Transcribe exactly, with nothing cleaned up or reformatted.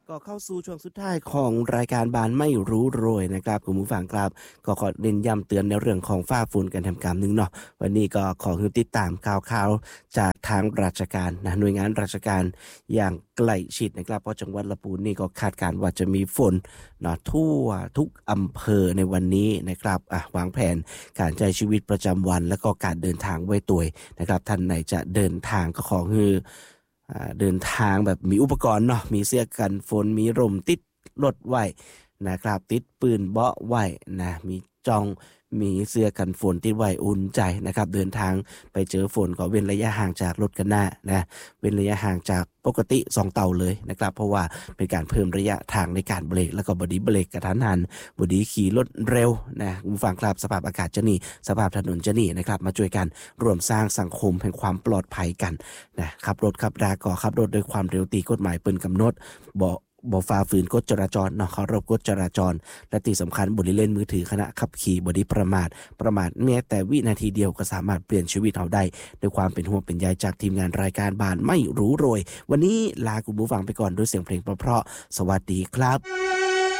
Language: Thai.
ก็เข้าสู่ช่วงสุดท้ายของรายการบ้านไม่รู้รวยนะครับคุณผู้ฟังครับก็ขอเน้นย้ำเตือนในเรื่องของฟ้าฝนกันทำการหนึ่งเนาะวันนี้ก็ขอคือติดตามข่าวๆจากทางราชการนะหน่วยงานราชการอย่างใกล้ชิดนะครับเพราะจังหวัดลำพูนนี่ก็คาดการณ์ว่าจะมีฝนเนาะทั่วทุกอำเภอในวันนี้นะครับอ่ะวางแผนการใช้ชีวิตประจำวันและก็การเดินทางไว้ตัวนะครับท่านไหนจะเดินทางก็ขอคือเดินทางแบบมีอุปกรณ์เนาะมีเสื้อกันฝนมีร่มติดรถไว้นะครับติดปืนเบาะไว้นะมีจองมีเสื้อกันฝนติดไว้อุ่นใจนะครับเดินทางไปเจอฝนก็เว้นระยะห่างจากรถกันหน้านะเว้นระยะห่างจากปกติสองเท่าเลยนะครับเพราะว่าเป็นการเพิ่มระยะทางในการเบรกแล้วก็บดีเบรกกระทันหันบดีขี่รถเร็วนะคุณฟังครับสภาพอากาศจะนี่สภาพถนนจะนี่นะครับมาช่วยกันร่วมสร้างสังคมแห่งความปลอดภัยกันนะขับรถขับราก็ขับรถด้วยความเร็วตีกฎหมายเปิ้นกำหนดบ่บ่ฝ่าฝืนกฎจราจรเนาะเคารพกฎจราจรและที่สำคัญบ่ได้เล่นมือถือขณะขับขี่บ่ได้ประมาทประมาทแม้แต่วินาทีเดียวก็สามารถเปลี่ยนชีวิตเฮาได้ด้วยความเป็นห่วงเป็นใยจากทีมงานรายการบ้านไม่รู้โรยวันนี้ลาคุณผู้ฟังไปก่อนด้วยเสียงเพลงเพราะๆสวัสดีครับ